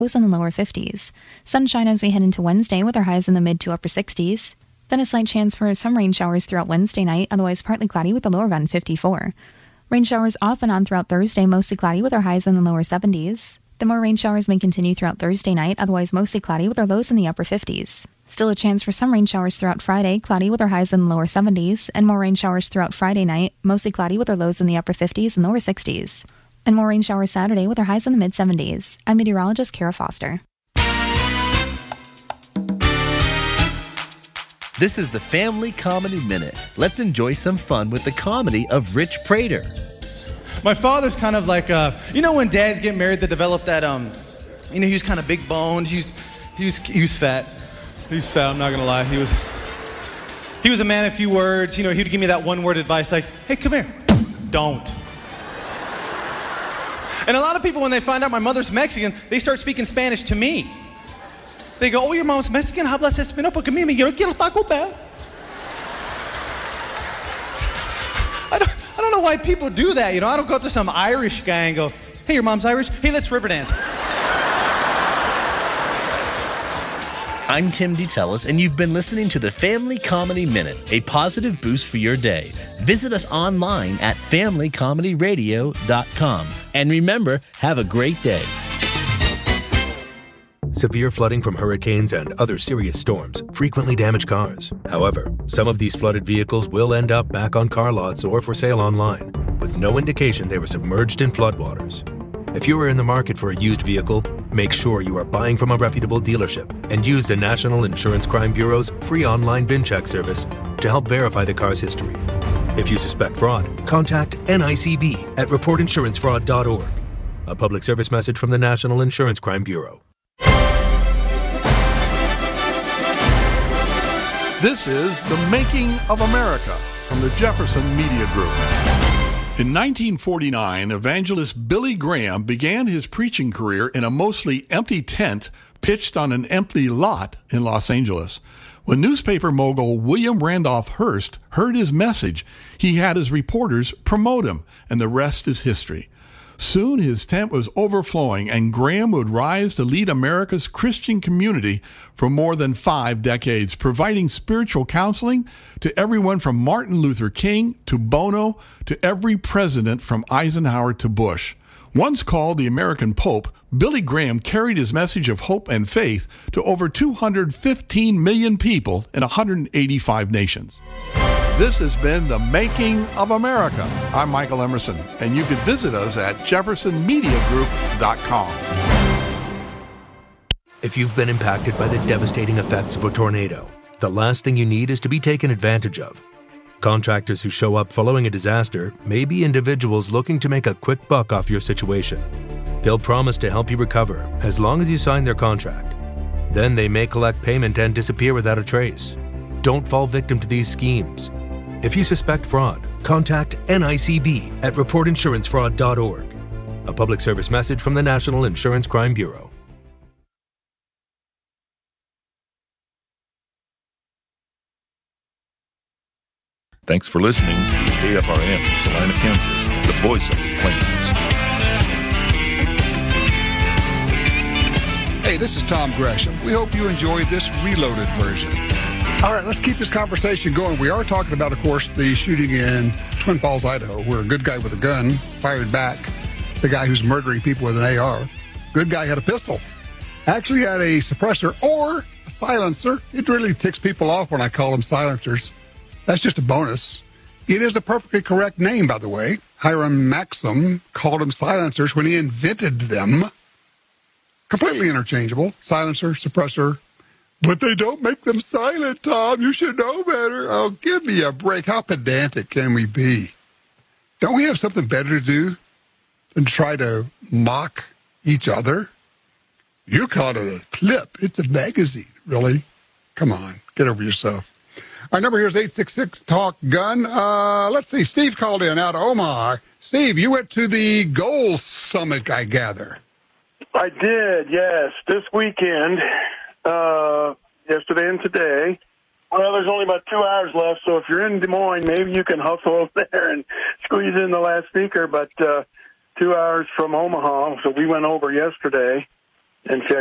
lows in the lower 50s. Sunshine as we head into Wednesday with our highs in the mid to upper 60s. Then a slight chance for some rain showers throughout Wednesday night, otherwise partly cloudy with a low around 54. Rain showers off and on throughout Thursday, mostly cloudy with our highs in the lower 70s. The more rain showers may continue throughout Thursday night, otherwise mostly cloudy with our lows in the upper 50s. Still a chance for some rain showers throughout Friday, cloudy with our highs in the lower 70s, and more rain showers throughout Friday night, mostly cloudy with our lows in the upper 50s and lower 60s. And more rain showers Saturday with our highs in the mid-70s. I'm meteorologist Kara Foster. This is the Family Comedy Minute. Let's enjoy some fun with the comedy of Rich Prater. My father's kind of like, when dads get married, they develop that, he was kind of big boned. He was fat. He was fat, I'm not gonna lie. He was a man of few words. He'd give me that one word advice like, hey, come here. Don't. And a lot of people, when they find out my mother's Mexican, they start speaking Spanish to me. They go, oh, your mom's Mexican? Hablas español porque mí yo quiero Taco Bell. I don't know why people do that. I don't go up to some Irish guy and go, hey, your mom's Irish? Hey, let's river dance. I'm Tim DeTellis, and you've been listening to the Family Comedy Minute, a positive boost for your day. Visit us online at familycomedyradio.com. And remember, have a great day. Severe flooding from hurricanes and other serious storms frequently damage cars. However, some of these flooded vehicles will end up back on car lots or for sale online, with no indication they were submerged in floodwaters. If you are in the market for a used vehicle, make sure you are buying from a reputable dealership and use the National Insurance Crime Bureau's free online VIN check service to help verify the car's history. If you suspect fraud, contact NICB at reportinsurancefraud.org. A public service message from the National Insurance Crime Bureau. This is The Making of America from the Jefferson Media Group. In 1949, evangelist Billy Graham began his preaching career in a mostly empty tent pitched on an empty lot in Los Angeles. When newspaper mogul William Randolph Hearst heard his message, he had his reporters promote him, and the rest is history. Soon his tent was overflowing, and Graham would rise to lead America's Christian community for more than 5 decades, providing spiritual counseling to everyone from Martin Luther King to Bono to every president from Eisenhower to Bush. Once called the American Pope, Billy Graham carried his message of hope and faith to over 215 million people in 185 nations. This has been The Making of America. I'm Michael Emerson, and you can visit us at jeffersonmediagroup.com. If you've been impacted by the devastating effects of a tornado, the last thing you need is to be taken advantage of. Contractors who show up following a disaster may be individuals looking to make a quick buck off your situation. They'll promise to help you recover as long as you sign their contract. Then they may collect payment and disappear without a trace. Don't fall victim to these schemes. If you suspect fraud, contact NICB at reportinsurancefraud.org. A public service message from the National Insurance Crime Bureau. Thanks for listening to KFRM, Salina, Kansas, the voice of the Plains. Hey, this is Tom Gresham. We hope you enjoyed this reloaded version. All right, let's keep this conversation going. We are talking about, of course, the shooting in Twin Falls, Idaho, where a good guy with a gun fired back the guy who's murdering people with an AR. Good guy had a pistol. Actually had a suppressor or a silencer. It really ticks people off when I call them silencers. That's just a bonus. It is a perfectly correct name, by the way. Hiram Maxim called them silencers when he invented them. Completely interchangeable. Silencer, suppressor. But they don't make them silent, Tom. You should know better. Oh, give me a break. How pedantic can we be? Don't we have something better to do than try to mock each other? You call it a clip. It's a magazine. Really? Come on. Get over yourself. Our number here is 866-TALK-GUN. Let's see. Steve called in out of Omaha. Steve, you went to the Goals Summit, I gather. I did, yes. This weekend. Yesterday and today. Well, there's only about 2 hours left, so if you're in Des Moines, maybe you can hustle over there and squeeze in the last speaker, but 2 hours from Omaha, so we went over yesterday. and see